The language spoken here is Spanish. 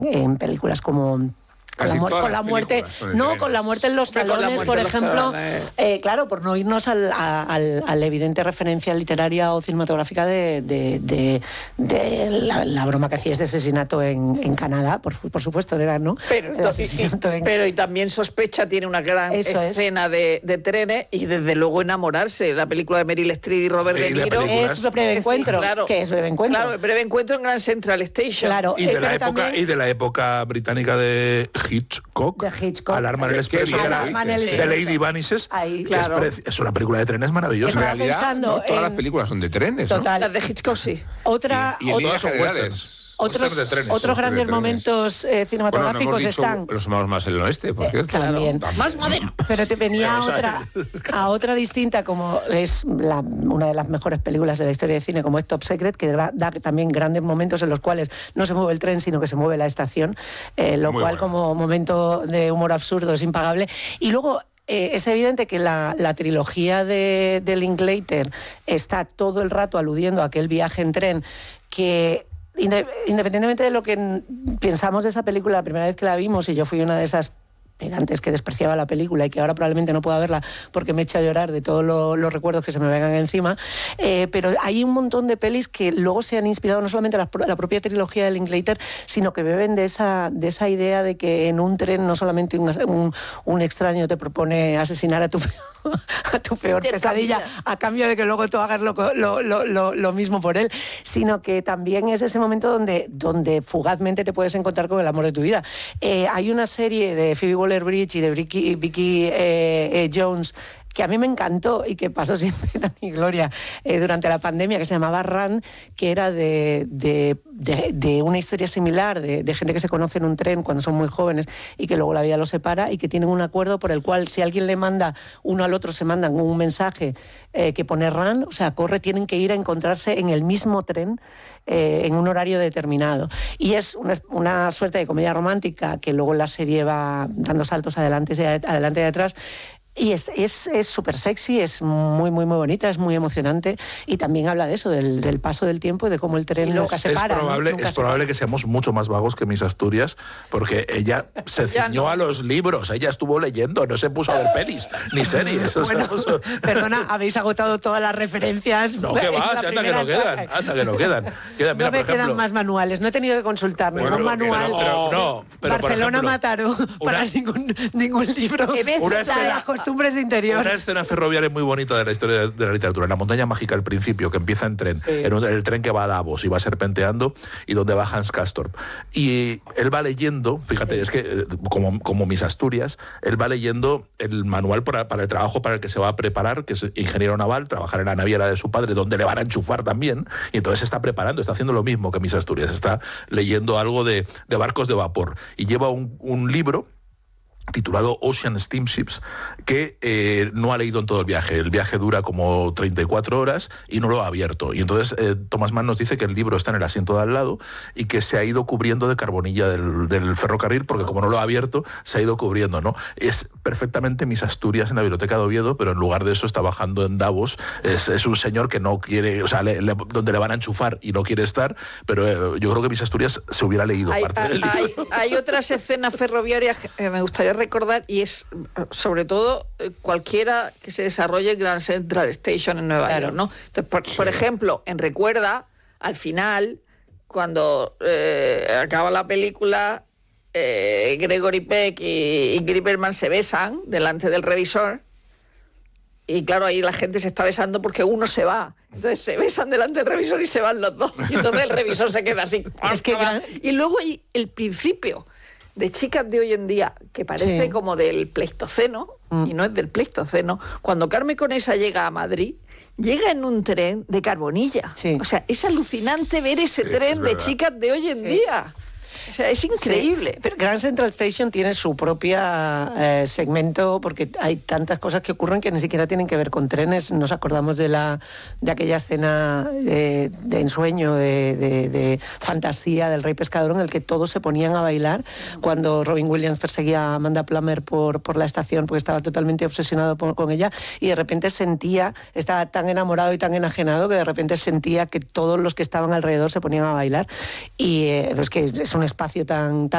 en películas como... Con la muerte en los talones, por ejemplo, claro, por no irnos a la evidente referencia literaria o cinematográfica de la broma que hacía este asesinato en Canadá, por supuesto, era, ¿no? Pero y también Sospecha tiene una gran escena de trenes y desde luego Enamorarse, la película de Meryl Streep y Robert De Niro. Es Breve Encuentro, claro, que es Breve Encuentro. Claro, Breve Encuentro en Grand Central Station. Claro, y de la época británica de Hitchcock, Alarma en el Express de Lady Vanishes, claro. Es una película de trenes maravillosa. En realidad, no todas las películas son de trenes, ¿no? Total. Las de Hitchcock sí. Y todas son westerns. Otros grandes momentos cinematográficos están... Los humanos más en el oeste, por cierto. También. Más moderno. Pero te venía a otra distinta, como es una de las mejores películas de la historia de cine, como es Top Secret, que da también grandes momentos en los cuales no se mueve el tren, sino que se mueve la estación, lo cual como momento de humor absurdo es impagable. Y luego... es evidente que la trilogía de Linklater está todo el rato aludiendo a aquel viaje en tren que... Independientemente de lo que pensamos de esa película la primera vez que la vimos, y yo fui una de esas pedantes que despreciaba la película y que ahora probablemente no pueda verla porque me echa a llorar de todos los recuerdos que se me vengan encima, pero hay un montón de pelis que luego se han inspirado no solamente la propia trilogía de Linklater, sino que beben de esa idea de que en un tren no solamente un extraño te propone asesinar a tu peor pesadilla a cambio de que luego tú hagas lo mismo por él, sino que también es ese momento donde fugazmente te puedes encontrar con el amor de tu vida. Hay una serie de Phoebe Waller-Bridge y de Vicky Jones que a mí me encantó y que pasó sin pena ni gloria durante la pandemia, que se llamaba Run, que era de una historia similar, de gente que se conoce en un tren cuando son muy jóvenes y que luego la vida los separa y que tienen un acuerdo por el cual si alguien le manda uno al otro, se mandan un mensaje que pone Run, o sea, corre, tienen que ir a encontrarse en el mismo tren en un horario determinado. Y es una suerte de comedia romántica que luego la serie va dando saltos adelante y atrás. Y es súper sexy, es muy, muy, muy bonita, es muy emocionante y también habla de eso, del paso del tiempo y de cómo el tren nunca se para. Es probable que seamos mucho más vagos que Miss Asturias, porque ella se ciñó a los libros, ella estuvo leyendo, no se puso a ver pelis ni series. Bueno, perdona, habéis agotado todas las referencias. No, que va, anda que no quedan. Mira, no me quedan más manuales, no he tenido que consultar ningún manual. Pero Barcelona Mataró para ningún libro. Costumbres de interior. Una escena ferroviaria muy bonita de la historia de la literatura, en la montaña mágica al principio, que empieza en tren, en el tren que va a Davos y va serpenteando y donde va Hans Castorp. Y él va leyendo, fíjate, es que como Miss Asturias, él va leyendo el manual para el trabajo para el que se va a preparar, que es ingeniero naval, trabajar en la naviera de su padre, donde le van a enchufar también, y entonces se está preparando, está haciendo lo mismo que Miss Asturias, está leyendo algo de barcos de vapor, y lleva un libro titulado Ocean Steamships, que no ha leído en todo el viaje. El viaje dura como 34 horas y no lo ha abierto. Y entonces Thomas Mann nos dice que el libro está en el asiento de al lado y que se ha ido cubriendo de carbonilla del ferrocarril, porque como no lo ha abierto, se ha ido cubriendo, ¿no? Es perfectamente Miss Asturias en la biblioteca de Oviedo, pero en lugar de eso está bajando en Davos. Es un señor que no quiere, o sea, donde le van a enchufar y no quiere estar, pero yo creo que Miss Asturias se hubiera leído parte del libro. Hay otras escenas ferroviarias que me gustaría recordar, y es sobre todo cualquiera que se desarrolle en Grand Central Station en Nueva York, ¿no? Entonces, por ejemplo, en Recuerda, al final, cuando acaba la película, Gregory Peck y Ingrid Bergman se besan delante del revisor, y claro, ahí la gente se está besando porque uno se va. Entonces se besan delante del revisor y se van los dos. Y entonces el revisor se queda así. Y luego hay el principio de Chicas de hoy en día, que parece como del Pleistoceno, y no es del Pleistoceno. Cuando Carmen Conesa llega a Madrid, llega en un tren de carbonilla. O sea, es alucinante ver ese tren de Chicas de hoy en día. O sea, es increíble. Sí, pero Grand Central Station tiene su propia segmento, porque hay tantas cosas que ocurren que ni siquiera tienen que ver con trenes. Nos acordamos de aquella escena de ensueño, de fantasía del Rey Pescador, en el que todos se ponían a bailar cuando Robin Williams perseguía a Amanda Plummer por la estación, porque estaba totalmente obsesionado con ella, y de repente estaba tan enamorado y tan enajenado que de repente sentía que todos los que estaban alrededor se ponían a bailar. Y es que es un espacio tan